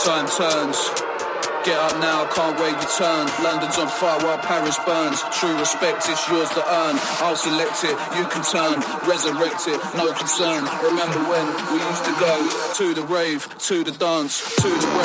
time turns. Get up now, can't wait your turn. London's on fire while Paris burns. True respect, it's yours to earn. I'll select it, you can turn. Resurrect it, no concern. Remember when we used to go to the rave, to the dance, to the rave.